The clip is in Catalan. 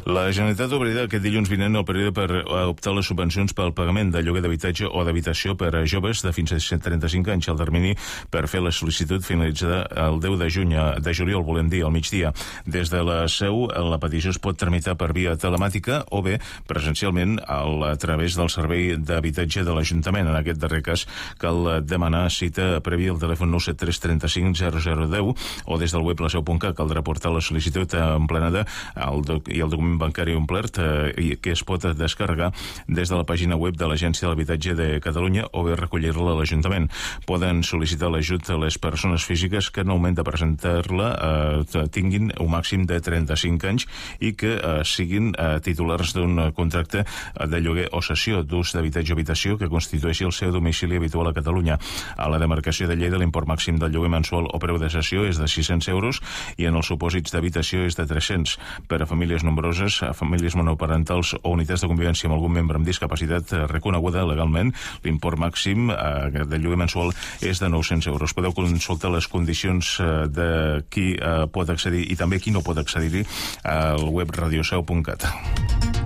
La Generalitat obrirà aquest dilluns vinent el període per optar les subvencions pel pagament de lloguer d'habitatge o d'habitació per a joves de fins a 135 anys. El termini per fer la sol·licitud finalitzarà el 10 de juliol, volem dir, al migdia. Des de la seu, la petició es pot tramitar per via telemàtica o bé presencialment a través del servei d'habitatge de l'Ajuntament. En aquest darrer cas cal demanar cita prèvia al telèfon 973 35 0010 o des del web laseu.cat. Caldrà portar la sol·licitud emplenada i el document bancari omplert que es pot descarregar des de la pàgina web de l'Agència de l'Habitatge de Catalunya o bé recollir-la a l'Ajuntament. Poden sol·licitar l'ajut a les persones físiques que en el moment de presentar-la tinguin un màxim de 35 anys i que siguin titulars d'un contracte de lloguer o cessió d'ús d'habitatge o habitació que constitueixi el seu domicili habitual a Catalunya. A la demarcació de Lleida l'import màxim del lloguer mensual o preu de cessió és de 600 euros i en els supòsits d'habitació és de 300. Per a famílies nombroses, a famílies monoparentals o unitats de convivència amb algun membre amb discapacitat reconeguda legalment, l'import màxim del lloguer mensual és de 900 euros. Podeu consultar les condicions de qui pot accedir i també qui no pot accedir-hi al web radioseu.cat.